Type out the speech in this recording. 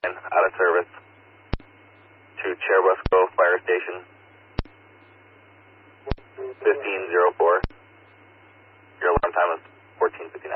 out of service to Cherubusco Fire Station 1504. Your alarm time is 14:59.